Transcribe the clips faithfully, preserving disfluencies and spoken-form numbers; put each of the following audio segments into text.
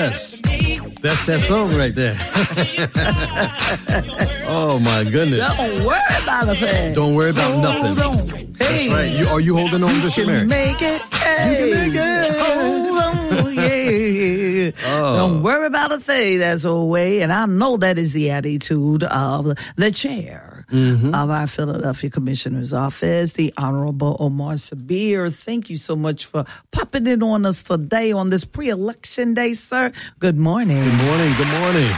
Yes. That's that song right there. Oh, my goodness. Don't worry about a thing. Don't worry about Hold nothing. on. Hey. That's right. You, are you holding on, Bishop You Mary? can make it. Hey. You can make it. Hold on, yeah. Oh. Don't worry about a thing. That's a way. And I know that is the attitude of the chair mm-hmm. of our Philadelphia Commissioner's Office, the Honorable Omar Sabir. Thank you so much for popping in on us today on this pre-election day, sir. Good morning. Good morning. Good morning.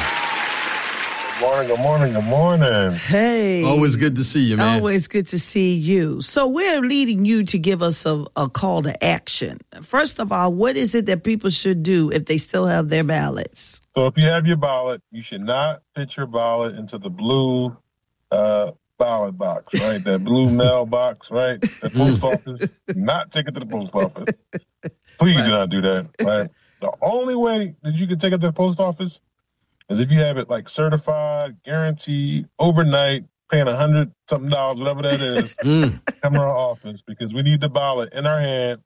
Good morning, good morning, good morning. Hey. Always good to see you, man. Always good to see you. So we're leading you to give us a, a call to action. First of all, what is it that people should do if they still have their ballots? So if you have your ballot, you should not put your ballot into the blue uh, ballot box, right? That blue mailbox, right? The post office. Not take it to the post office. Please right. do not do that, right? The only way that you can take it to the post office is if you have it like certified, guaranteed, overnight, paying a hundred something dollars, whatever that is, mm. come to our office because we need the ballot in our hand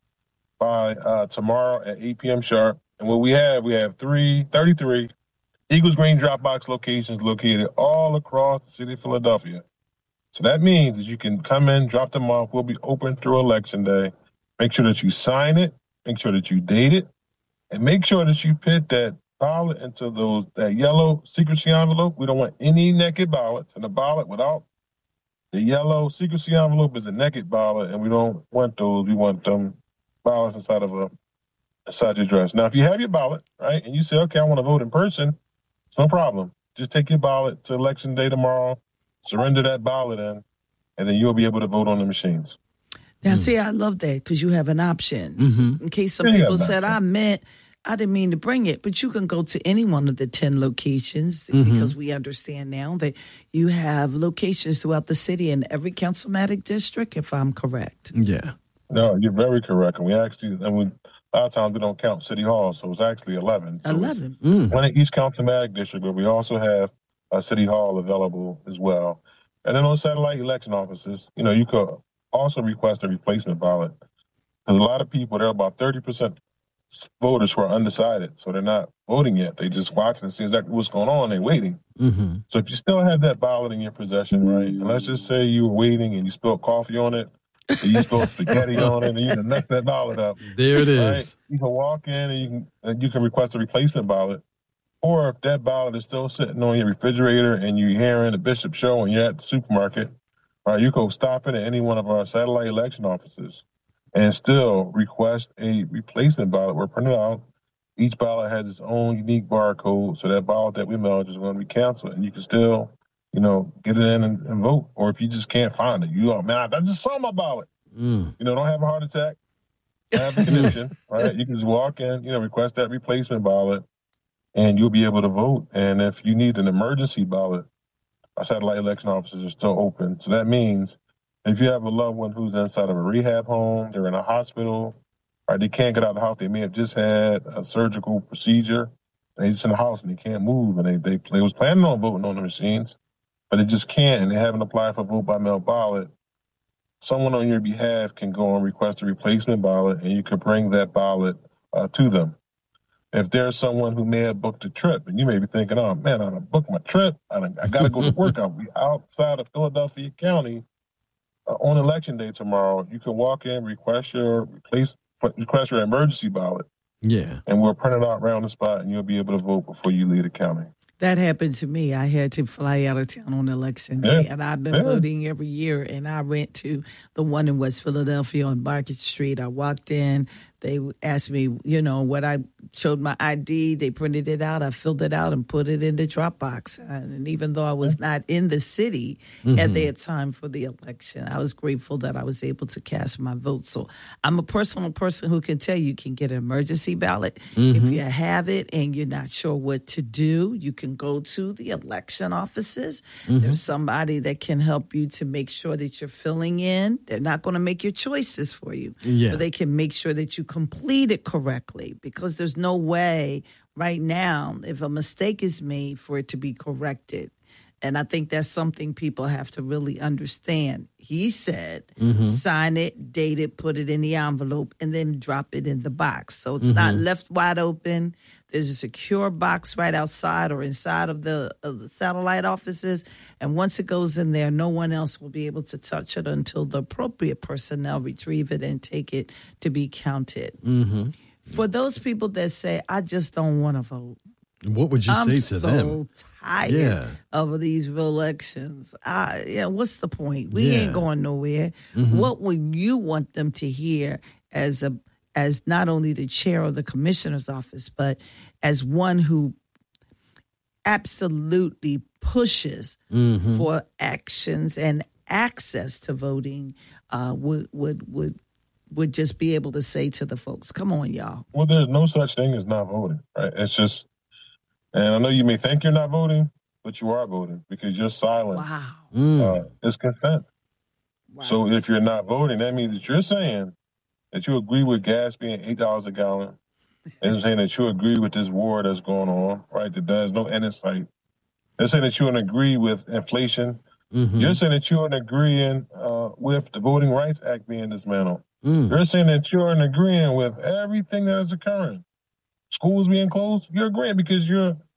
by uh, tomorrow at eight p.m. sharp. And what we have, we have three, thirty-three Eagles Green drop box locations located all across the city of Philadelphia. So that means that you can come in, drop them off. We'll be open through Election Day. Make sure that you sign it. Make sure that you date it. And make sure that you put that ballot into those that yellow secrecy envelope. We don't want any naked ballots. And the ballot without the yellow secrecy envelope is a naked ballot, and we don't want those. We want them ballots inside of a inside your dress. Now, if you have your ballot, right, and you say, okay, I want to vote in person, it's no problem. Just take your ballot to Election Day tomorrow, surrender that ballot in, and then you'll be able to vote on the machines. Now, mm. see, I love that because you have an option. Mm-hmm. In case some yeah, people said, I meant, I didn't mean to bring it, but you can go to any one of the ten locations mm-hmm. because we understand now that you have locations throughout the city in every councilmatic district, if I'm correct. Yeah. No, you're very correct. And we actually, and we, a lot of times we don't count City Hall, so it's actually eleven. So eleven. Mm. One in each councilmatic district, but we also have a City Hall available as well. And then on satellite election offices, you know, you could also request a replacement ballot. Because a lot of people, there are about thirty percent voters who are undecided, so they're not voting yet. They just watching and see exactly what's going on. They're waiting. Mm-hmm. So if you still have that ballot in your possession, right, and let's just say you were waiting and you spilled coffee on it, and you spilled spaghetti on it, and you can mess that ballot up. There it is. Right? You can walk in and you can and you can request a replacement ballot. Or if that ballot is still sitting on your refrigerator and you're hearing the Bishop show and you're at the supermarket, right, you go stop in at any one of our satellite election offices and still request a replacement ballot. We're printed out. Each ballot has its own unique barcode, so that ballot that we mailed is going to be canceled, and you can still, you know, get it in and, and vote. Or if you just can't find it, you go, man, I just saw my ballot. Mm. You know, don't have a heart attack, have a condition, right? You can just walk in, you know, request that replacement ballot, and you'll be able to vote. And if you need an emergency ballot, our satellite election offices are still open. So that means if you have a loved one who's inside of a rehab home, they're in a hospital, right, they can't get out of the house, they may have just had a surgical procedure, they're just in the house and they can't move, and they, they, they was planning on voting on the machines, but they just can't, and they haven't applied for a vote-by-mail ballot, someone on your behalf can go and request a replacement ballot, and you can bring that ballot uh, to them. If there's someone who may have booked a trip, and you may be thinking, oh, man, I done booked my trip, I, done, I got to go to work, I'll be outside of Philadelphia County uh, on Election Day tomorrow, you can walk in, request your replace, request your emergency ballot, yeah, and we'll print it out around the spot, and you'll be able to vote before you leave the county. That happened to me. I had to fly out of town on election day, yeah. and I've been yeah. voting every year. And I went to the one in West Philadelphia on Market Street. I walked in. They asked me, you know, what I showed my I D. They printed it out. I filled it out and put it in the drop box. And even though I was not in the city mm-hmm. at the time for the election, I was grateful that I was able to cast my vote. So I'm a personal person who can tell you, you can get an emergency ballot. Mm-hmm. If you have it and you're not sure what to do, you can go to the election offices. Mm-hmm. There's somebody that can help you to make sure that you're filling in. They're not going to make your choices for you, yeah. but they can make sure that you complete it correctly, because there's no way right now, if a mistake is made, for it to be corrected. And I think that's something people have to really understand. He said, mm-hmm. sign it, date it, put it in the envelope, and then drop it in the box. So it's mm-hmm. not left wide open. There's a secure box right outside or inside of the, of the satellite offices. And once it goes in there, no one else will be able to touch it until the appropriate personnel retrieve it and take it to be counted. Mm-hmm. For those people that say, I just don't want to vote. What would you I'm say to so them? tired Yeah. of these elections. I, yeah, what's the point? We Yeah. ain't going nowhere. Mm-hmm. What would you want them to hear as a as not only the chair of the commissioner's office, but as one who absolutely pushes Mm-hmm. for actions and access to voting? Uh, would would would would just be able to say to the folks, "Come on, y'all." Well, there's no such thing as not voting, right? It's just, and I know you may think you're not voting, but you are voting because your silence Wow. Mm. uh, is consent. Wow. So if you're not voting, that means that you're saying that you agree with gas being eight dollars a gallon. And saying that you agree with this war that's going on, right? That there's no end in sight. They're saying that you agree with inflation. Mm-hmm. You're saying that you're agreeing uh, with the Voting Rights Act being dismantled. Mm. You're saying that you're agreeing with everything that is occurring. Schools being closed, you're agreeing because you're